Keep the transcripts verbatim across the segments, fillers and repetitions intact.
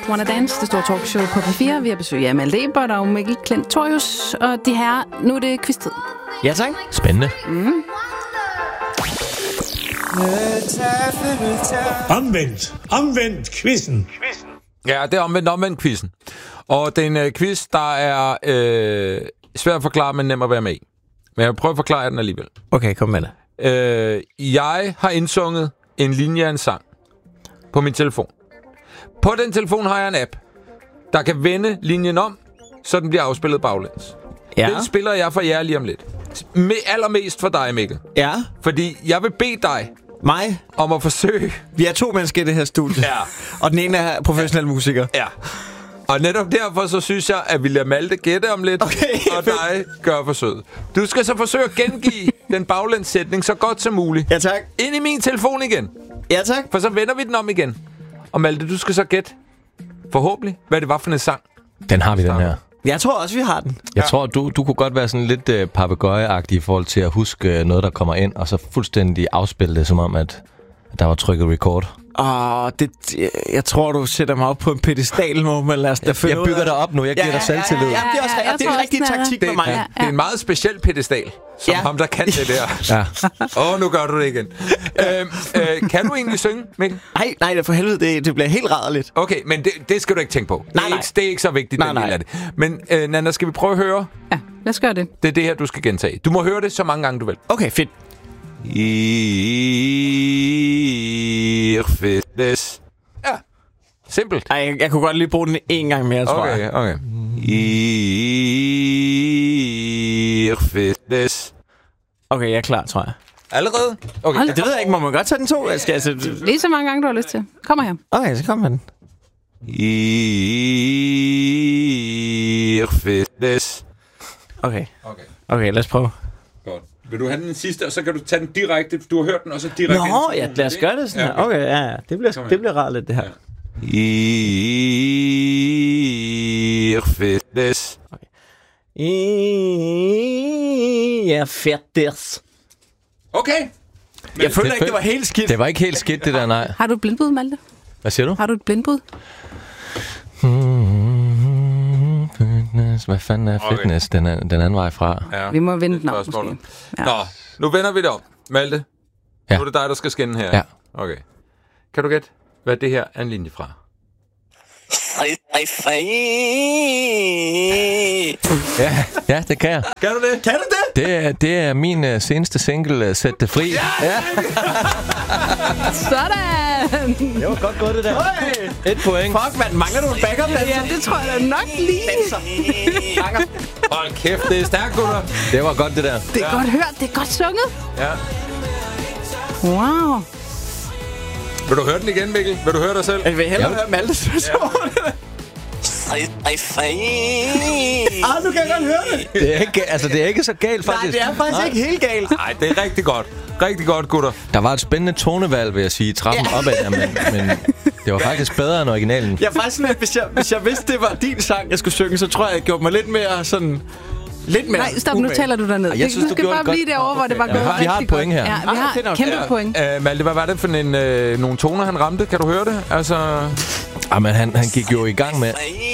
Wanna Dance, det store talkshow på P fire. Vi har besøg af Malte Ebert og Mikkel Klentorius. Og de her, nu er det quiz-tid. Ja, tak. Spændende. Mm. Omvendt. Omvendt quizzen. Ja, det er omvendt omvendt quizzen. Og det er en uh, quiz, der er øh, svær at forklare, men nem at være med i. Men jeg vil prøve at forklare den alligevel. Okay, kom med det. Øh, jeg har indsunget en linje af en sang på min telefon. På den telefon har jeg en app, der kan vende linjen om, så den bliver afspillet baglæns. Ja. Den spiller jeg for jer lige om lidt. Med allermest for dig, Mikkel. Ja. Fordi jeg vil bede dig Mig? om at forsøge. Vi er to mennesker i det her studie. Ja. Og den ene er professionel musiker. Ja. Og netop derfor så synes jeg, at vi lader Malte gætte om lidt, okay, og dig gør forsøget. Du skal så forsøge at gengive den baglæns-sætning så godt som muligt. Ja, tak. Ind i min telefon igen. Ja, tak. For så vender vi den om igen. Og Malte, du skal så gætte, forhåbentlig, hvad det var for en sang. Den har vi, den her. Jeg tror også, vi har den. Jeg ja. tror, du, du kunne godt være sådan lidt uh, papegøjeagtig i forhold til at huske uh, noget, der kommer ind, og så fuldstændig afspille det, som om, at der var trykket record. Åh, det, jeg tror, du sætter mig op på en pedestal nu, men lad os da finde Jeg bygger dig op nu, jeg giver ja, dig selvtillid. Ja, ja, ja, ja, det er også ja, det er en rigtig taktik for mig. Det, det er en meget speciel pedestal, som ja. ham, der kan det der. Ja. Åh, oh, nu gør du det igen. øhm, øh, kan du egentlig synge, Mikkel? Nej, nej, det for helvede, det, det bliver helt rædderligt. Okay, men det, det skal du ikke tænke på. Nej, det, er nej. ikke, det er ikke så vigtigt, Nej, den nej. del af det. Men øh, Nana, skal vi prøve at høre? Ja, lad os gøre det. Det er det her, du skal gentage. Du må høre det så mange gange, du vil. Okay, fedt. Irfedes. Ja, simpelt. Ej, jeg, jeg kunne godt lige bruge den en gang mere, tror Okay, jeg. okay. Irfedes. Okay, jeg er klar, tror jeg. Allerede? Okay. Hold Det ved jeg ikke, må man godt tage den to? Jeg skal, altså... Lige så mange gange, du har lyst til. Kommer her. Okay, så kom med den. Irfedes. Okay. Okay, Okay, lad os prøve. godt. Vil du have den sidste, og så kan du tage den direkte. Du har hørt den, og så direkte. Nå, ja, lad os gøre det sådan her. Okay, ja, ja. Det bliver, det bliver ret lidt, det her. Irfedes. Ja, fedt des. Okay. Jeg føler det ikke, det fedt. var helt skidt. Det var ikke helt skidt, det der, nej. Har du et blindbud, Malte? Hvad siger du? Har du et blindbud? Fitness. Hvad fanden er fitness? Den, er, den anden vej fra. Ja. Vi må vente den om, Spørgsmålet. måske. Ja. Nå, nu vender vi det om. Malte, Ja. nu er det dig, der skal skinne her. Ja. Okay. Kan du gætte, hvad det her er en linje fra? Ja, ja, det kan jeg. Kan du det? Kan du det? Det er, det er min uh, seneste single, uh, Sæt det fri. Ja. Sådan! Det var godt gået, det der. Et point. Fuck, man. Mangler du en backup danser? Ja, det tror jeg da nok lige. Hold kæft, det er stærkt, gutter. Det var godt, det der. Det er godt hørt. Det er godt sunget. Ja. Wow. Vil du høre den igen, Mikkel? Vil du høre dig selv? Jeg vil hellere Ja. høre Maltes version. Ah, nu kan jeg godt høre det. Det er ikke, altså, det er ikke så galt, faktisk. Nej, det er faktisk Nej. ikke helt galt. Nej, det er rigtig godt. Rigtig godt, gutter. Der var et spændende tonevalg, vil jeg sige, trappen ja. opad, ja, men, men det var faktisk bedre end originalen. Jeg er faktisk sådan, at hvis jeg, hvis jeg vidste, det var din sang, jeg skulle synge, så tror jeg, jeg gjorde mig lidt mere sådan... Lidt mere Nej, stop, nu taler du derned. Jeg synes, du skal du bare gjorde blive det derovre, hvor det var Ja, gået vi har- vi har rigtig et point godt. her. Ja, vi Ah, har det er nok- kæmpe ja. point. Uh, Malte, hvad var det for en, uh, nogle toner, han ramte? Kan du høre det? Altså... Jamen, han, han gik jo i gang med...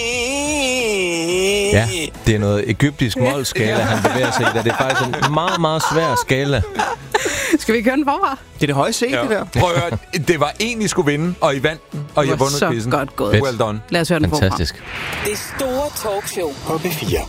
Ja, det er noget egyptisk målskala, han bevæger sig i. Det er faktisk en meget, meget svær skala. Skal vi køre den forfra? Det er det høje C, ja. det der. Prøv at høre, det var en, I skulle vinde, og I vandt den, og I har Det var vundet så quizzen. godt gået. Well done. Lad os høre den forfra. Fantastisk. Det store talkshow På P fire.